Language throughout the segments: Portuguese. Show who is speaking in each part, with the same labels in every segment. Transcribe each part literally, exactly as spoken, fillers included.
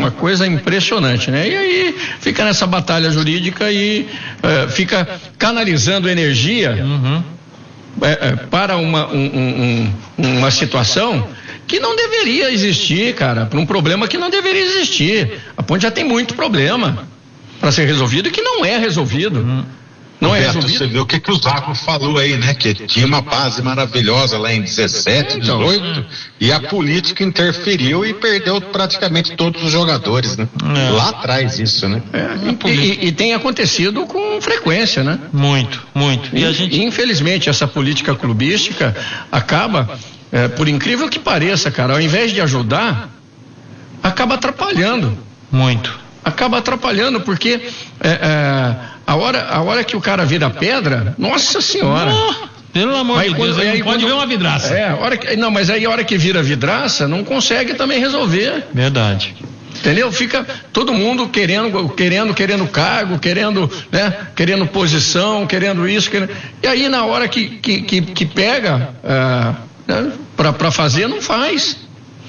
Speaker 1: uma coisa impressionante, né? E aí fica nessa batalha jurídica e uh, fica canalizando energia uhum. uh, uh, para uma, um, um, uma situação que não deveria existir, cara, para um problema que não deveria existir. A ponte já tem muito problema para ser resolvido e que não é resolvido. Uhum. Não
Speaker 2: Roberto,
Speaker 1: é resolvido.
Speaker 2: Você viu o que, que o Zago falou aí, né? Que tinha uma base maravilhosa lá em dezessete, dezoito, e a política interferiu e perdeu praticamente todos os jogadores, né? É. Lá atrás isso, né?
Speaker 1: É, e, e, e tem acontecido com frequência, né?
Speaker 3: Muito, muito.
Speaker 1: E, e a gente... Infelizmente, essa política clubística acaba, é, por incrível que pareça, cara, ao invés de ajudar, acaba atrapalhando.
Speaker 3: Muito.
Speaker 1: Acaba atrapalhando, porque é, é, a, hora, a hora que o cara vira pedra, nossa senhora.
Speaker 3: Oh, pelo amor
Speaker 1: aí,
Speaker 3: de Deus,
Speaker 1: aí,
Speaker 3: aí
Speaker 1: não pode
Speaker 3: quando, ver uma vidraça.
Speaker 1: É, a hora que, não, mas aí a hora que vira vidraça, não consegue também resolver.
Speaker 3: Verdade.
Speaker 1: Entendeu? Fica todo mundo querendo, querendo, querendo cargo, querendo, né? Querendo posição, querendo isso, querendo... E aí na hora que, que, que, que pega uh, né? para fazer, não faz.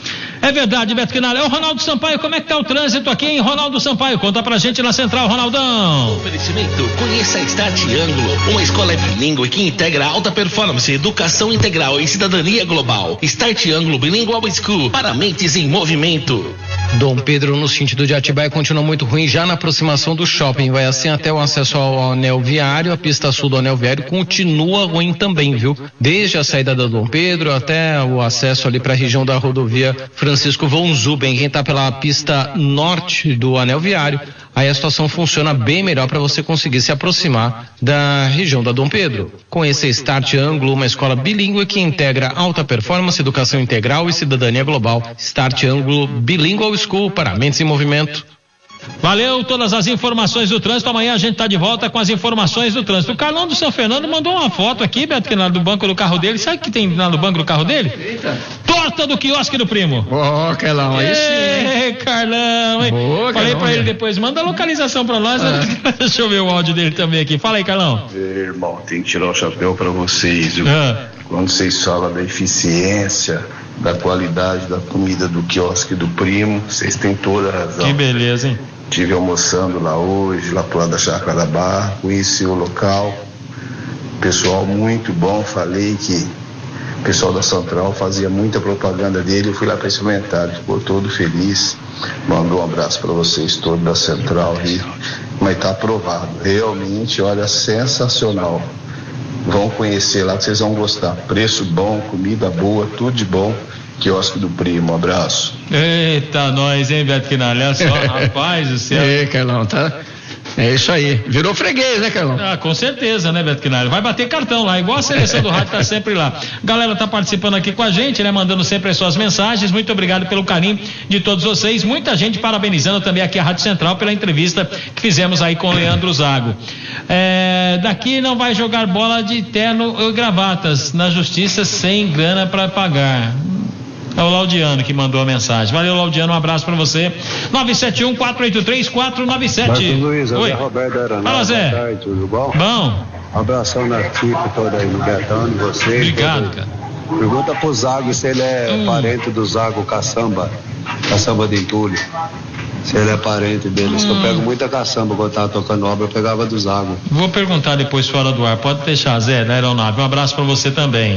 Speaker 3: É verdade, Beto Quinalha. É o Ronaldo Sampaio, como é que tá o trânsito aqui em Ronaldo Sampaio? Conta pra gente na Central, Ronaldão.
Speaker 4: Oferecimento, conheça a Start Ângulo, uma escola bilíngue que integra alta performance, educação integral e cidadania global. Start Ângulo Bilingual School, para mentes em movimento.
Speaker 5: Dom Pedro, no sentido de Atibaia, continua muito ruim já na aproximação do shopping. Vai assim até o acesso ao anel viário, a pista sul do anel viário continua ruim também, viu? Desde a saída da Dom Pedro até o acesso ali para a região da rodovia Francisco von Zuben. Quem está pela pista norte do anel viário, aí a situação funciona bem melhor para você conseguir se aproximar da região da Dom Pedro. Com esse Start Ângulo, uma escola bilíngue que integra alta performance, educação integral e cidadania global. Start Ângulo Bilingual School, para mentes em movimento.
Speaker 3: Valeu, todas as informações do trânsito. Amanhã a gente tá de volta com as informações do trânsito. O Carlão do São Fernando mandou uma foto aqui, Beto, que do banco do carro dele. Sabe o que tem lá no banco do carro dele? Eita. Torta do quiosque do primo.
Speaker 1: Ó, oh, Carlão, aí sim.
Speaker 3: Ei, Carlão, hein? Boa, Falei Carlão, pra ele depois, manda a localização pra nós. Ah. Deixa eu ver o áudio dele também aqui. Fala aí, Carlão.
Speaker 6: Ei, irmão, tem que tirar o chapéu pra vocês, viu? Ah. Quando vocês falam da eficiência, da qualidade da comida do quiosque do primo, vocês têm toda a razão.
Speaker 3: Que beleza, hein?
Speaker 6: Estive almoçando lá hoje, lá pro lado da Chácara da Barra, conheci o local, pessoal muito bom, falei que o pessoal da Central fazia muita propaganda dele, eu fui lá para experimentar, ele ficou todo feliz, mandou um abraço para vocês todos da Central aí, mas tá aprovado, realmente, olha, sensacional, vão conhecer lá que vocês vão gostar, preço bom, comida boa, tudo de bom. Quiosque do primo, um abraço.
Speaker 3: Eita, nós, hein, Beto Quinalha? Olha só, rapaz do céu.
Speaker 1: É, Carlão, tá? É isso aí. Virou freguês, né, Carlão?
Speaker 3: Ah, com certeza, né, Beto Quinalha? Vai bater cartão lá, igual a seleção do rádio tá sempre lá. Galera tá participando aqui com a gente, né? Mandando sempre as suas mensagens. Muito obrigado pelo carinho de todos vocês. Muita gente parabenizando também aqui a Rádio Central pela entrevista que fizemos aí com o Leandro Zago. É, daqui não vai jogar bola de terno ou gravatas na justiça sem grana para pagar. É o Laudiano que mandou a mensagem. Valeu, Laudiano, um abraço pra você. nove sete um, quatro oito três, quatro nove sete.
Speaker 7: Marcos Luiz,
Speaker 3: Oi.
Speaker 7: é Roberto Aranão.
Speaker 3: Fala, Zé.
Speaker 7: Boa tarde, tudo bom?
Speaker 3: Bom.
Speaker 7: Um abração na equipe toda aí, no Betão, de vocês.
Speaker 3: Obrigado, cara.
Speaker 7: Pergunta pro Zago se ele é hum. parente do Zago Caçamba, Caçamba de Entulho. Se ele é parente dele. Hum. Eu pego muita caçamba quando eu tava tocando obra, eu pegava do Zago.
Speaker 3: Vou perguntar depois fora do ar. Pode deixar, Zé, da aeronave. Um abraço pra você também.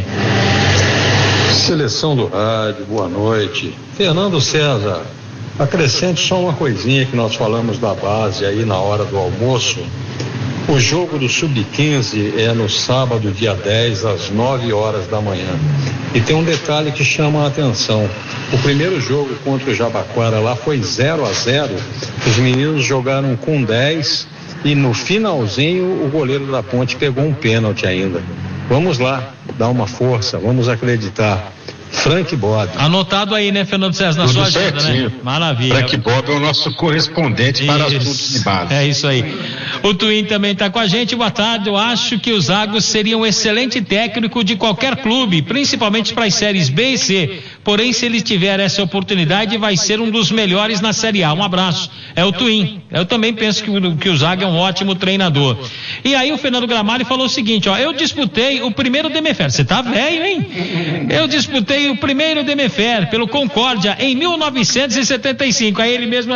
Speaker 8: Seleção do rádio, boa noite. Fernando César, acrescente só uma coisinha que nós falamos da base aí na hora do almoço. O jogo do sub quinze é no sábado, dia dez, às nove horas da manhã. E tem um detalhe que chama a atenção. O primeiro jogo contra o Jabaquara lá foi zero a zero. Os meninos jogaram com dez e no finalzinho o goleiro da Ponte pegou um pênalti ainda. Vamos lá, dar uma força, vamos acreditar. Frank Bob.
Speaker 3: Anotado aí, né, Fernando César, na
Speaker 2: Tudo
Speaker 3: sua agenda,
Speaker 2: certinho.
Speaker 3: né? Maravilha.
Speaker 2: Frank Bob é o nosso correspondente
Speaker 3: isso,
Speaker 2: para assuntos de base.
Speaker 3: É isso aí. O Twin também está com a gente. Boa tarde. Eu acho que o Zago seria um excelente técnico de qualquer clube, principalmente para as séries B e C. Porém, se ele tiver essa oportunidade, vai ser um dos melhores na Série A. Um abraço. É o Twin. Eu também penso que o, que o Zago é um ótimo treinador. E aí o Fernando Gramalho falou o seguinte, ó, eu disputei o primeiro Demefer. Você tá velho, hein? Eu disputei o primeiro Demefer pelo Concórdia em mil novecentos e setenta e cinco. Aí ele mesmo